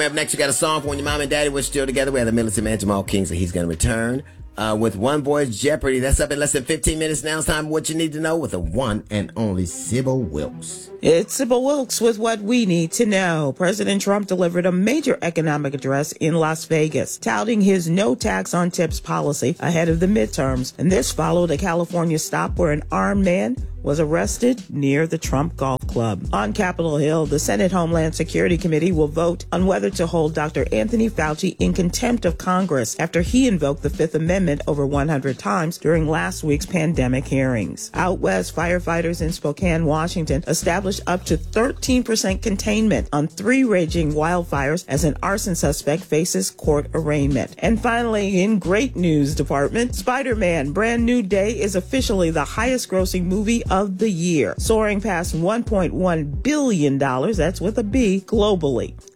Up next, you got a song for when your mom and daddy were still together. We have the Militant Man, Jamal Kingsley. He's going to return with One Voice Jeopardy. That's up in less than 15 minutes. Now it's time for What You Need to Know with the one and only Sybil Wilkes. It's Sybil Wilkes with what we need to know. President Trump delivered a major economic address in Las Vegas, touting his no tax on tips policy ahead of the midterms. And this followed a California stop where an armed man was arrested near the Trump Golf Club. On Capitol Hill, the Senate Homeland Security Committee will vote on whether to hold Dr. Anthony Fauci in contempt of Congress after he invoked the Fifth Amendment over 100 times during last week's pandemic hearings. Out west, firefighters in Spokane, Washington established up to 13% containment on 3 raging wildfires as an arson suspect faces court arraignment. And finally, in great news department, Spider-Man Brand New Day is officially the highest grossing movie of the year, soaring past $1.1 billion, that's with a B, globally.